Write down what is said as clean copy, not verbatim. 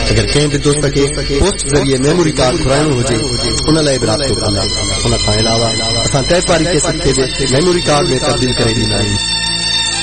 अगर कंहिं बि दोस्त खे पोस्ट ज़रिए मेमोरी कार्ड घुराइणो हुजे उन लाइ बि राब्तो कंदा। उन खां अलावा असां टैप वारी केसेट खे बि मेमोरी कार्ड में तब्दील करे ॾींदा आहियूं।